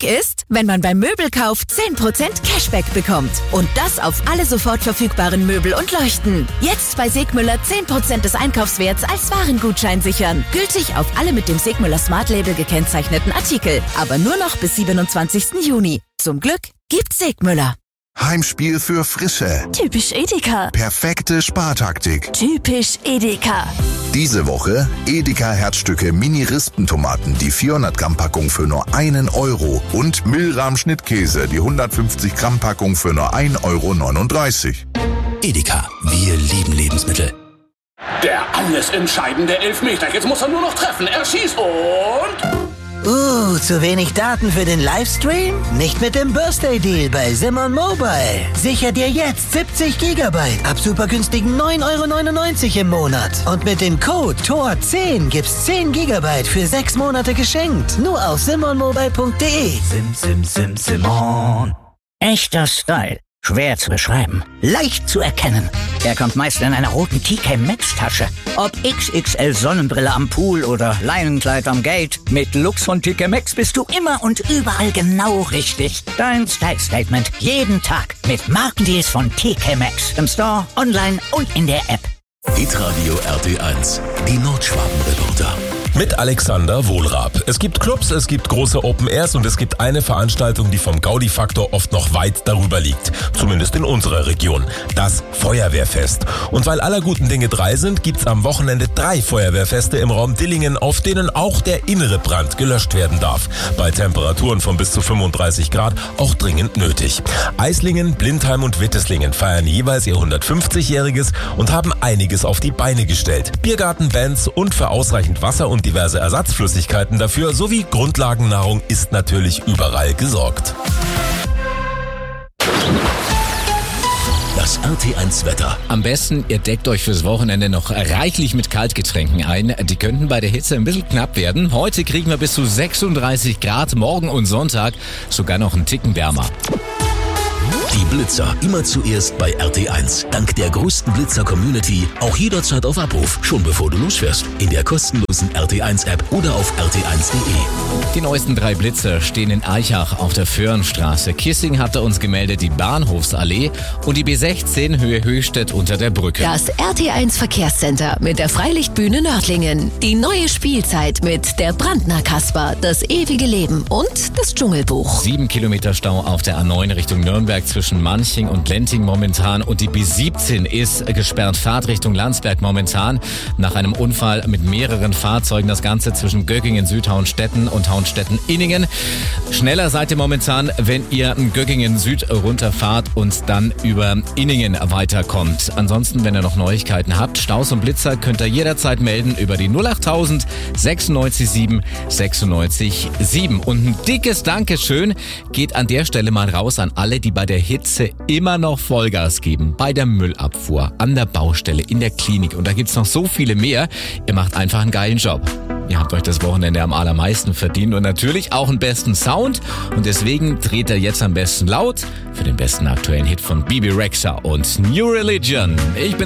Glück ist, wenn man beim Möbelkauf 10% Cashback bekommt. Und das auf alle sofort verfügbaren Möbel und Leuchten. Jetzt bei Segmüller 10% des Einkaufswerts als Warengutschein sichern. Gültig auf alle mit dem Segmüller Smart Label gekennzeichneten Artikel. Aber nur noch bis 27. Juni. Zum Glück gibt's Segmüller. Heimspiel für Frische. Typisch Edeka. Perfekte Spartaktik. Typisch Edeka. Diese Woche Edeka Herzstücke Mini-Rispentomaten, die 400 Gramm Packung für nur 1 Euro und Milram Schnittkäse, die 150 Gramm Packung für nur 1,39 Euro. Edeka, wir lieben Lebensmittel. Der alles entscheidende Elfmeter. Jetzt muss er nur noch treffen. Er schießt und... zu wenig Daten für den Livestream? Nicht mit dem Birthday Deal bei Simon Mobile. Sicher dir jetzt 70 GB ab super günstigen 9,99 € im Monat. Und mit dem Code TOR10 gibt's 10 GB für 6 Monate geschenkt. Nur auf simonmobile.de. Simon. Echter Style. Schwer zu beschreiben, leicht zu erkennen. Er kommt meist in einer roten TK Maxx Tasche. Ob XXL Sonnenbrille am Pool oder Leinenkleid am Gate, mit Looks von TK Maxx bist du immer und überall genau richtig. Dein Style Statement jeden Tag mit Markendeals von TK Maxx. Im Store, online und in der App. Hitradio RT1, die Nordschwaben-Reporter. Mit Alexander Wohlrab. Es gibt Clubs, es gibt große Open Airs und es gibt eine Veranstaltung, die vom Gaudi-Faktor oft noch weit darüber liegt. Zumindest in unserer Region. Das Feuerwehrfest. Und weil aller guten Dinge 3 sind, gibt's am Wochenende 3 Feuerwehrfeste im Raum Dillingen, auf denen auch der innere Brand gelöscht werden darf. Bei Temperaturen von bis zu 35 Grad auch dringend nötig. Eislingen, Blindheim und Witteslingen feiern jeweils ihr 150-jähriges und haben einiges auf die Beine gestellt. Biergarten, Bands und für ausreichend Wasser und diverse Ersatzflüssigkeiten dafür sowie Grundlagennahrung ist natürlich überall gesorgt. Das RT1-Wetter. Am besten, ihr deckt euch fürs Wochenende noch reichlich mit Kaltgetränken ein. Die könnten bei der Hitze ein bisschen knapp werden. Heute kriegen wir bis zu 36 Grad, morgen und Sonntag sogar noch einen Ticken wärmer. Die Blitzer immer zuerst bei RT1. Dank der größten Blitzer-Community auch jederzeit auf Abruf, schon bevor du losfährst. In der kostenlosen RT1-App oder auf rt1.de. Die neuesten 3 Blitzer stehen in Aichach auf der Föhrenstraße. Kissing hatte uns gemeldet die Bahnhofsallee und die B16 Höhe Höchstädt unter der Brücke. Das RT1 Verkehrscenter mit der Freilichtbühne Nördlingen. Die neue Spielzeit mit der Brandner Kasper, das ewige Leben und das Dschungelbuch. 7 Kilometer Stau auf der A9 Richtung Nürnberg zwischen Manching und Lenting momentan und die B17 ist gesperrt, Fahrtrichtung Landsberg momentan nach einem Unfall mit mehreren Fahrzeugen, das Ganze zwischen Göggingen, Südhauenstetten und Hauenstetten-Inningen. Schneller seid ihr momentan, wenn ihr Göggingen Süd runterfahrt und dann über Inningen weiterkommt. Ansonsten, wenn ihr noch Neuigkeiten habt, Staus und Blitzer könnt ihr jederzeit melden über die 08000 96 7 96 7. Und ein dickes Dankeschön geht an der Stelle mal raus an alle, die bei der Hitze immer noch Vollgas geben. Bei der Müllabfuhr, an der Baustelle, in der Klinik. Und da gibt's noch so viele mehr. Ihr macht einfach einen geilen Job. Ihr habt euch das Wochenende am allermeisten verdient und natürlich auch einen besten Sound. Und deswegen dreht er jetzt am besten laut für den besten aktuellen Hit von Bebe Rexha und New Religion. Ich bin